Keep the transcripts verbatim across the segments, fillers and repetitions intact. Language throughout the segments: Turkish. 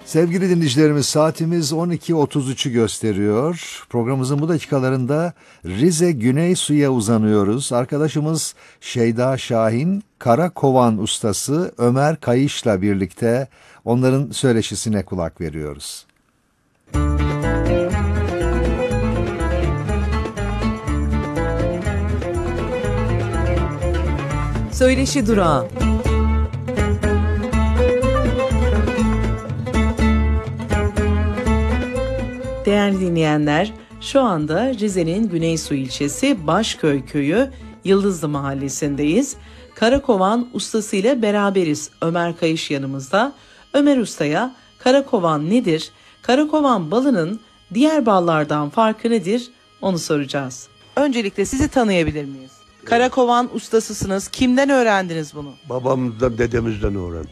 Sevgili dinleyicilerimiz, saatimiz on iki otuz üçü gösteriyor. Programımızın bu dakikalarında Rize Güneysu'ya uzanıyoruz. Arkadaşımız Şeyda Şahin, Karakovan ustası Ömer Kayış'la birlikte onların söyleşisine kulak veriyoruz. Söyleşi Durağı. Değerli dinleyenler, şu anda Rize'nin Güneysu ilçesi Başköy köyü Yıldızlı mahallesindeyiz. Karakovan ustası ile beraberiz. Ömer Kayış yanımızda. Ömer Usta'ya Karakovan nedir? Karakovan balının diğer ballardan farkı nedir? Onu soracağız. Öncelikle sizi tanıyabilir miyiz? Karakovan ustasısınız. Kimden öğrendiniz bunu? Babamızdan, dedemizden öğrendik.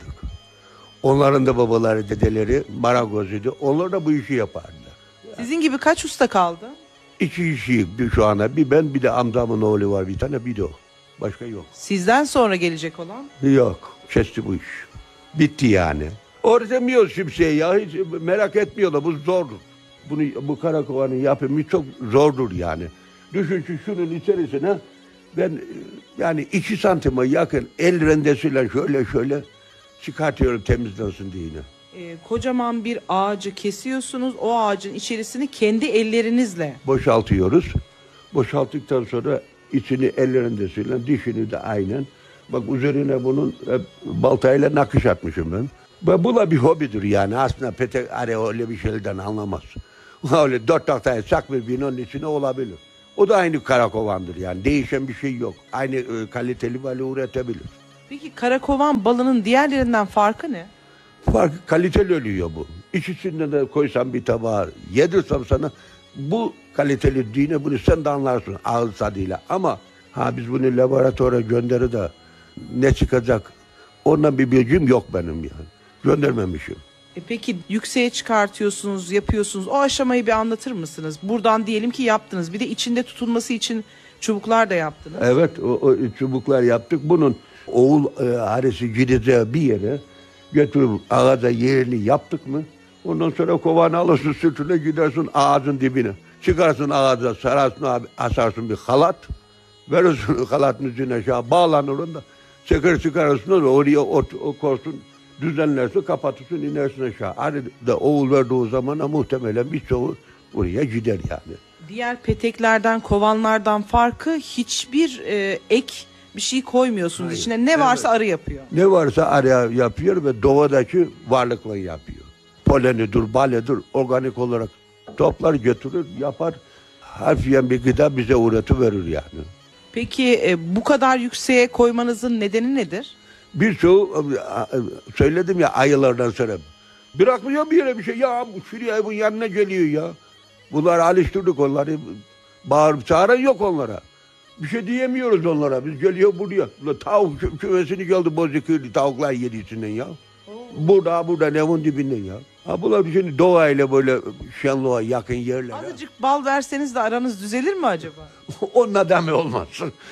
Onların da babaları, dedeleri marangoz idi. Onlar da bu işi yapardı. Sizin gibi kaç usta kaldı? İki kişiyiz bir şu anda. Bir ben, bir de amcamın oğlu var bir tane, bir de o. Başka yok. Sizden sonra gelecek olan? Yok. Kesti bu iş. Bitti yani. Öğretemiyoruz kimseye ya. Hiç merak etmiyorlar. Bu zordur. Bunu, bu karakovanın yapımı çok zordur yani. Düşün ki şunun içerisine ben yani iki santime yakın el rendesiyle şöyle şöyle çıkartıyorum temizlensin diye. Ee, kocaman bir ağacı kesiyorsunuz. O ağacın içerisini kendi ellerinizle. Boşaltıyoruz. Boşalttıktan sonra içini el rendesiyle, dişini de aynen. Bak üzerine bunun e, baltayla nakış atmışım ben. Ve bu da bir hobidir yani. Aslında petek araya öyle bir şeylerden anlamaz. Öyle dört tahtaya sak bir binonun içine olabilir. O da aynı karakovandır yani. Değişen bir şey yok. Aynı e, kaliteli balı üretebilir. Peki karakovan balının diğerlerinden farkı ne? Farkı kaliteli oluyor bu. İçisinde de koysam bir tabağa yedirsem sana bu kaliteli dine bunu sen de anlarsın ağız tadıyla. Ama ha biz bunu laboratuvara gönderi de ne çıkacak ondan bir bilgim yok benim yani. Göndermemişim. E peki yükseğe çıkartıyorsunuz, yapıyorsunuz. O aşamayı bir anlatır mısınız? Buradan diyelim ki yaptınız. Bir de içinde tutulması için çubuklar da yaptınız. Evet, o, o çubuklar yaptık. Bunun oğul e, harisi gideceği bir yere götürüp ağaca yerini yaptık mı? Ondan sonra kovanı alırsın, sırtına gidersin ağacın dibine. Çıkarsın ağaca, sararsın abi, asarsın bir halat. Verirsin halatın üzerine aşağı bağlanır onda. Çıkar çıkarırsın oraya o, o korsun. Düzenlersin, kapatırsın, inersin aşağı. Arada oğul verdiği zaman muhtemelen birçoğu oraya gider yani. Diğer peteklerden, kovanlardan farkı hiçbir e, ek bir şey koymuyorsunuz. Hayır. İçine ne varsa Evet. arı yapıyor. Ne varsa araya yapıyor ve doğadaki varlıkla yapıyor. Polenidir, baledir, organik olarak toplar götürür, yapar. Harfiyen bir gıda bize üretim yani. Peki e, bu kadar yükseğe koymanızın nedeni nedir? Birçoğu söyledim ya ayılardan sonra. Bırakmıyor bir yere bir şey. Ya şuraya bunun yanına geliyor ya. Bunları alıştırdık onları. Bağırıp çağıran yok onlara. Bir şey diyemiyoruz onlara. Biz geliyor buraya. Tavuk kü- kümesini geldi bozukuydu. Tavuklar yedi içinden ya. Burada burada nevin dibinden ya. Ha bunlar bir şey doğayla böyle şenliğe yakın yerler. Azıcık bal verseniz de aranız düzelir mi acaba? Onun adamı olmaz.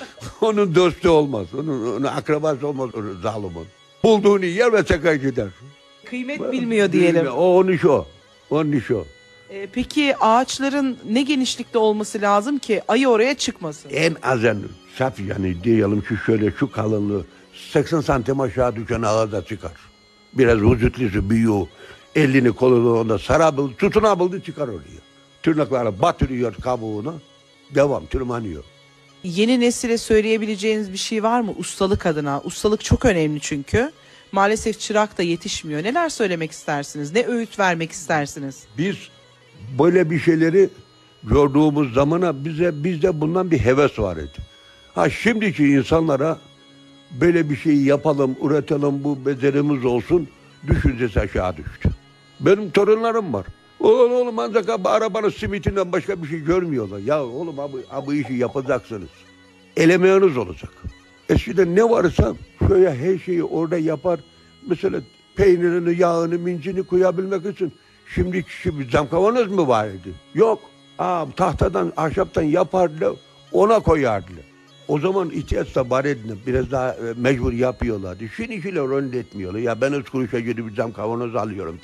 Onun dostu olmaz. Onun, onun akrabası olmaz onun zalimin. Bulduğunu yer ve çeker gider. Kıymet bilmiyor diyelim. O onun iş o. Onun iş o. E, peki ağaçların ne genişlikte olması lazım ki ayı oraya çıkmasın? En azen saf yani diyelim ki şöyle şu kalınlığı seksen santim aşağı düşen ağaca çıkar. Biraz vücutlusu büyüyor. Elini kolunu onda sarabildi, tutunabildi çıkar oraya. Tırnaklarla batırıyor kabuğuna. Devam tırmanıyor. Yeni nesile söyleyebileceğiniz bir şey var mı ustalık adına? Ustalık çok önemli çünkü. Maalesef çırak da yetişmiyor. Neler söylemek istersiniz? Ne öğüt vermek istersiniz? Biz böyle bir şeyleri gördüğümüz zamana bize bizde bundan bir heves var idi. Ha şimdiki insanlara böyle bir şey yapalım, üretelim, bu becerimiz olsun düşüncesi aşağı düştü. Benim torunlarım var. Oğlum oğlum ancak abi arabanın simitinden başka bir şey görmüyorlar. Ya oğlum abi, abi işi yapacaksınız. Elemeğiniz olacak. Eskiden ne varsa şöyle her şeyi orada yapar. Mesela peynirini, yağını, mincini koyabilmek için şimdi şimdi cam kavanoz mu vardı? Yok. Aa, tahtadan, ahşaptan yapardı, ona koyardı. O zaman ihtiyaç da var edin. Biraz daha e, mecbur yapıyorlardı. Şimdi işiyle önde etmiyorlar. Ya ben üç kuruşa gidip cam kavanoz alıyorum tamam.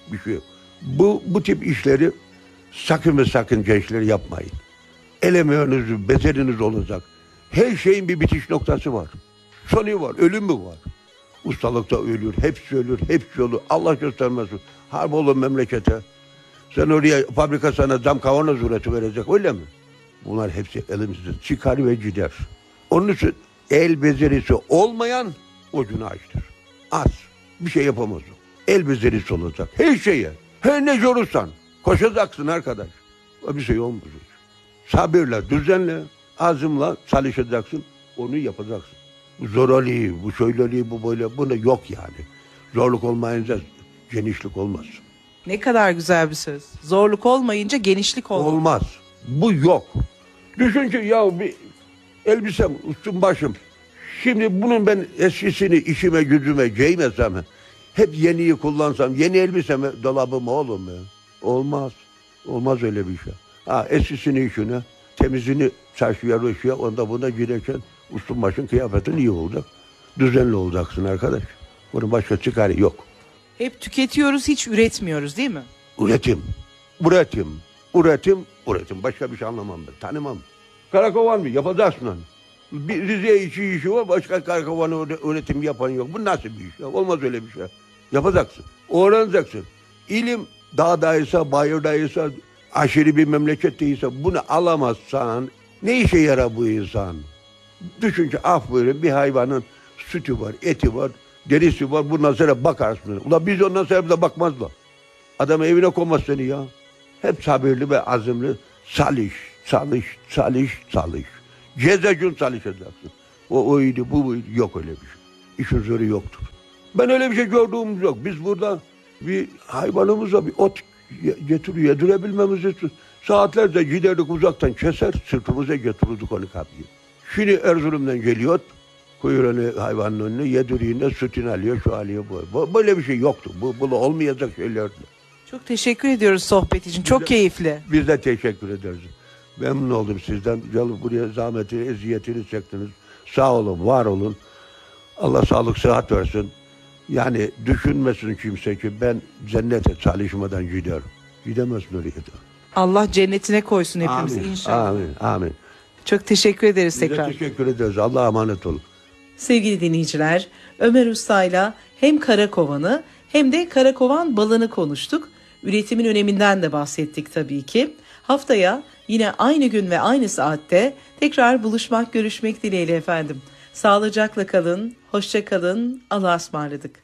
bir şey yok. Bu, bu tip işleri sakın ve sakın gençler yapmayın. El emeğiniz, beceriniz olacak. Her şeyin bir bitiş noktası var. Sonu var, ölüm mü var? Ustalıkta ölür, hepsi ölür, hepsi olur. Allah göstermesin. Harp olur memlekete. Sen oraya fabrika sana cam kavanoz üretiverecek, öyle mi? Bunlar hepsi elimizde çıkar ve gider. Onun için el becerisi olmayan o günahdır. Az. Bir şey yapamaz o. El becerisi olacak. Her şeye. Her ne görürsen. Koşacaksın arkadaş. O bir şey olmaz. Sabırla, düzenle, azimle çalışacaksın. Onu yapacaksın. Bu zorali, bu şöyleli, bu böyle. Bunda yok yani. Zorluk olmayınca genişlik olmaz. Ne kadar güzel bir söz. Zorluk olmayınca genişlik olmaz. Olmaz. Bu yok. Düşün ki ya bir elbisem, üstüm başım. Şimdi bunun ben eskisini işime gücüme giymesem, hep yeniyi kullansam, yeni elbiseme dolabıma olur mu? Olmaz. Olmaz öyle bir şey. Ha, eskisini işine, temizini çarşıya, röşüye, onda buna girerken üstün başın kıyafetin iyi olacak. Düzenli olacaksın arkadaş. Bunun başka çıkarı yok. Hep tüketiyoruz, hiç üretmiyoruz değil mi? Üretim, üretim, üretim, üretim. Başka bir şey anlamam ben, tanımam. Karakovan mı? Yapacaksın onu. Bir Rize'ye işi işi var, başka karakovanı üretim yapan yok. Bu nasıl bir iş ya? Olmaz öyle bir şey. Yapacaksın, öğreneceksin. İlim dağdaysa, bayırdaysa, aşırı bir memleketteyse bunu alamazsan ne işe yarar bu insan? Düşün ki af buyurun, bir hayvanın sütü var, eti var, derisi var, bundan sonra bakarsın. Ulan biz ondan sonra bize bakmazlar. Adam evine koymaz seni ya. Hep sabırlı ve azimli. Çalış, çalış, çalış, çalış. Gece gün çalışacaksın. O oydu, bu buydu. Yok öyle bir şey. İşin zoru yoktur. Ben öyle bir şey gördüğümüz yok. Biz burada bir hayvanımıza bir ot getiriyor, yedirebilmemiz için saatlerce giderdik uzaktan keser, sırtımıza getirirdik onu kapıyı. Şimdi Erzurum'dan geliyor, kuyruğunu hayvanın önüne yediriğinde sütünü alıyor, şu alıyor, bu. Böyle bir şey yoktu. Bu, bu olmayacak şeylerdi. Çok teşekkür ediyoruz sohbet için. Çok Biz de- keyifli. Biz de teşekkür ederiz. Memnun oldum sizden. Canım buraya zahmetini, eziyetini çektiniz. Sağ olun, var olun. Allah sağlık, sıhhat versin. Yani düşünmesin kimse ki ben cennete çalışmadan giderim. Gidemezsin oraya da. Allah cennetine koysun hepimizi Amin, inşallah. amin, amin. Çok teşekkür ederiz Biz de tekrar. teşekkür ederiz. Allah'a emanet olun. Sevgili dinleyiciler, Ömer Usta'yla hem karakovanı hem de karakovan balını konuştuk. Üretimin öneminden de bahsettik tabii ki. Haftaya yine aynı gün ve aynı saatte tekrar buluşmak, görüşmek dileğiyle efendim. Sağlıcakla kalın, hoşça kalın, Allah'a ısmarladık.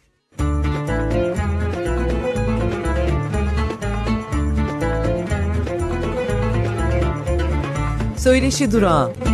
Söyleşi Durağı